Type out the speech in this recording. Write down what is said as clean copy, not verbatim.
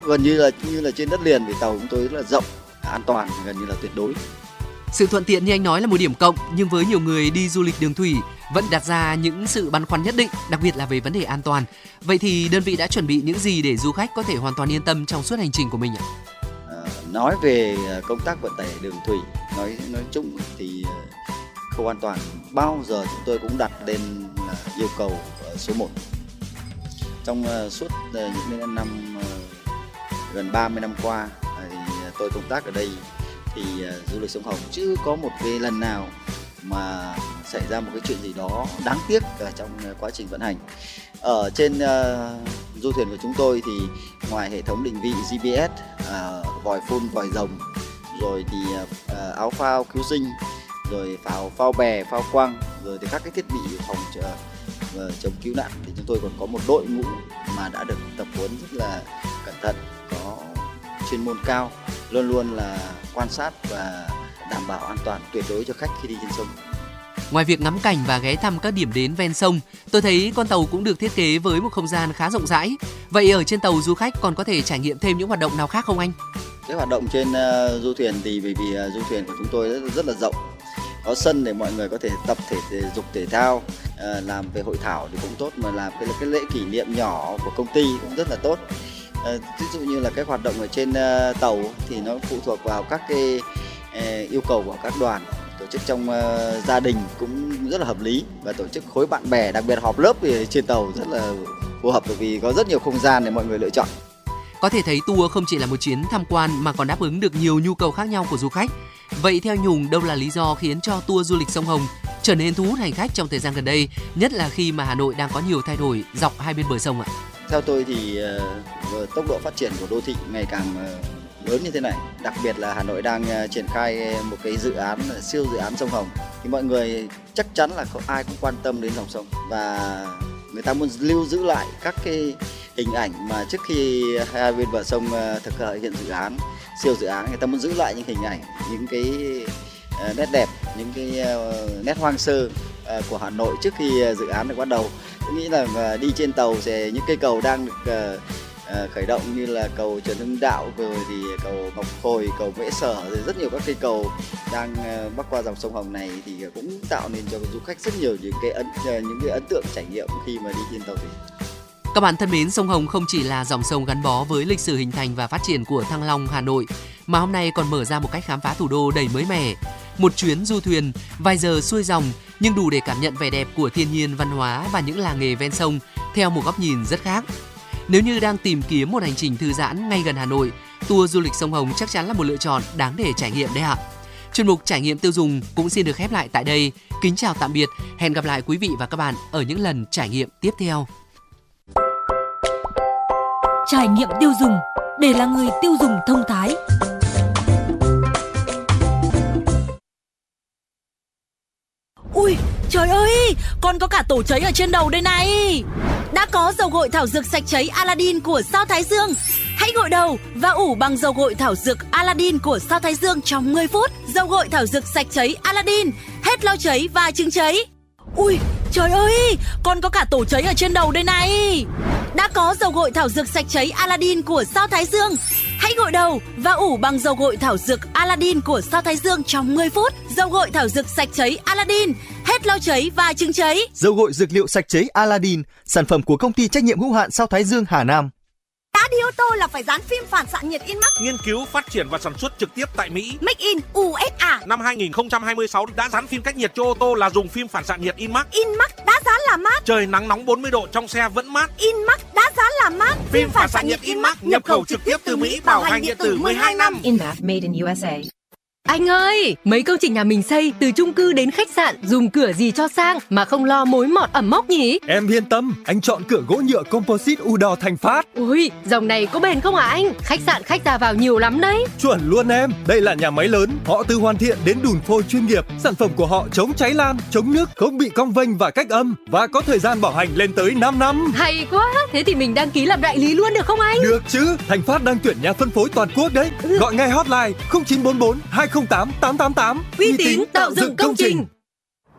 Gần như là trên đất liền vì tàu chúng tôi rất là rộng, an toàn, gần như là tuyệt đối. Sự thuận tiện như anh nói là một điểm cộng, nhưng với nhiều người đi du lịch đường thủy vẫn đặt ra những sự băn khoăn nhất định, đặc biệt là về vấn đề an toàn. Vậy thì đơn vị đã chuẩn bị những gì để du khách có thể hoàn toàn yên tâm trong suốt hành trình của mình ạ? Nói về công tác vận tải đường thủy, nói chung thì khâu an toàn bao giờ chúng tôi cũng đặt lên là yêu cầu số 1. Trong suốt những năm gần 30 năm qua thì tôi công tác ở đây thì du lịch sông Hồng chưa có một cái lần nào mà xảy ra một cái chuyện gì đó đáng tiếc trong quá trình vận hành. Ở trên du thuyền của chúng tôi thì ngoài hệ thống định vị GPS, vòi phun, vòi rồng, rồi thì áo phao cứu sinh, rồi phao bè, phao quăng, rồi thì các cái thiết bị phòng chống cứu nạn, thì chúng tôi còn có một đội ngũ mà đã được tập huấn rất là cẩn thận, có chuyên môn cao, luôn luôn là quan sát và đảm bảo an toàn tuyệt đối cho khách khi đi trên sông. Ngoài việc ngắm cảnh và ghé thăm các điểm đến ven sông, tôi thấy con tàu cũng được thiết kế với một không gian khá rộng rãi. Vậy ở trên tàu du khách còn có thể trải nghiệm thêm những hoạt động nào khác không anh? Cái hoạt động trên du thuyền thì vì du thuyền của chúng tôi rất là rộng, có sân để mọi người có thể tập thể dục thể thao, làm về hội thảo thì cũng tốt, mà làm cái lễ kỷ niệm nhỏ của công ty cũng rất là tốt. Ví dụ như là cái hoạt động ở trên tàu thì nó phụ thuộc vào các cái yêu cầu của các đoàn. Tổ chức trong gia đình cũng rất là hợp lý, và tổ chức khối bạn bè, đặc biệt họp lớp thì trên tàu rất là phù hợp, bởi vì có rất nhiều không gian để mọi người lựa chọn. Có thể thấy tour không chỉ là một chuyến tham quan mà còn đáp ứng được nhiều nhu cầu khác nhau của du khách. Vậy theo anh Hùng, đâu là lý do khiến cho tour du lịch sông Hồng trở nên thu hút hành khách trong thời gian gần đây, nhất là khi mà Hà Nội đang có nhiều thay đổi dọc hai bên bờ sông ạ? Theo tôi thì tốc độ phát triển của đô thị ngày càng lớn như thế này, đặc biệt là Hà Nội đang triển khai một cái dự án siêu dự án sông Hồng, thì mọi người chắc chắn là không ai cũng quan tâm đến dòng sông, và người ta muốn lưu giữ lại các cái hình ảnh mà trước khi hai bên bờ sông thực hiện dự án, siêu dự án, người ta muốn giữ lại những hình ảnh, những cái nét đẹp, những cái nét hoang sơ của Hà Nội trước khi dự án được bắt đầu. Tôi nghĩ là đi trên tàu thì những cây cầu đang được khởi động như là cầu Trần Hưng Đạo, rồi thì cầu Ngọc Hồi, cầu Mễ Sở, rồi rất nhiều các cây cầu đang bắc qua dòng sông Hồng này, thì cũng tạo nên cho du khách rất nhiều những cái ấn tượng trải nghiệm khi mà đi trên tàu thủy. Các bạn thân mến, sông Hồng không chỉ là dòng sông gắn bó với lịch sử hình thành và phát triển của Thăng Long, Hà Nội, mà hôm nay còn mở ra một cách khám phá thủ đô đầy mới mẻ. Một chuyến du thuyền, vài giờ xuôi dòng, nhưng đủ để cảm nhận vẻ đẹp của thiên nhiên, văn hóa và những làng nghề ven sông theo một góc nhìn rất khác. Nếu như đang tìm kiếm một hành trình thư giãn ngay gần Hà Nội, tour du lịch sông Hồng chắc chắn là một lựa chọn đáng để trải nghiệm đấy ạ. Chuyên mục Trải nghiệm tiêu dùng cũng xin được khép lại tại đây. Kính chào tạm biệt, hẹn gặp lại quý vị và các bạn ở những lần trải nghiệm tiếp theo. Trải nghiệm tiêu dùng để là người tiêu dùng thông thái. Ui, trời ơi, con có cả tổ cháy ở trên đầu đây này. Đã có dầu gội thảo dược sạch cháy Aladdin của Sao Thái Dương. Hãy gội đầu và ủ bằng dầu gội thảo dược Aladdin của Sao Thái Dương trong 10 phút. Dầu gội thảo dược sạch cháy Aladdin, hết lau cháy và chứng cháy. Ui, trời ơi, con có cả tổ cháy ở trên đầu đây này. Đã có dầu gội thảo dược sạch cháy Aladdin của Sao Thái Dương. Hãy gội đầu và ủ bằng dầu gội thảo dược Aladdin của Sao Thái Dương trong 10 phút. Dầu gội thảo dược sạch cháy Aladdin, hết lau cháy và chứng cháy. Dầu gội dược liệu sạch cháy Aladdin, sản phẩm của công ty trách nhiệm hữu hạn Sao Thái Dương Hà Nam. Đã đi ô tô là phải dán phim phản xạ nhiệt InMax. Nghiên cứu, phát triển và sản xuất trực tiếp tại Mỹ. Make in USA. Năm 2026 đã dán phim cách nhiệt cho ô tô là dùng phim phản xạ nhiệt InMax. InMax đã dán là mát. Trời nắng nóng 40 độ trong xe vẫn mát. InMax đã dán là mát. Phim phản xạ nhiệt InMax nhập khẩu trực tiếp từ Mỹ, bảo hành điện tử 12 năm. InMax made in USA. Anh ơi, mấy công trình nhà mình xây từ chung cư đến khách sạn, dùng cửa gì cho sang mà không lo mối mọt ẩm mốc nhỉ? Em yên tâm, anh chọn cửa gỗ nhựa composite UDOR Thành Phát. Ui, dòng này có bền không hả anh? Khách sạn khách ra vào nhiều lắm đấy. Chuẩn luôn em, đây là nhà máy lớn, họ từ hoàn thiện đến đùn phôi chuyên nghiệp. Sản phẩm của họ chống cháy lan, chống nước, không bị cong vênh và cách âm, và có thời gian bảo hành lên tới 5 năm. Hay quá, thế thì mình đăng ký làm đại lý luôn được không anh? Được chứ, Thành Phát đang tuyển nhà phân phối toàn quốc đấy. Gọi ngay hotline 0944 208 888. Uy tín tạo dựng công trình.